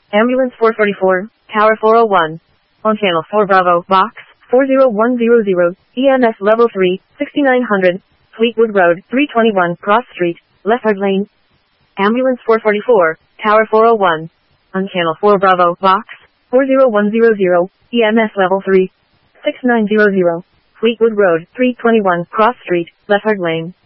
Ambulance 444, Tower 401. On Channel 4 Bravo, Box 40100, EMS Level 3, 6900, Fleetwood Road, 321, Cross Street, Lefford Lane. Ambulance 444, Tower 401. On Channel 4 Bravo, Box 40100, EMS Level 3, 6900, Fleetwood Road, 321, Cross Street, Lefford Lane.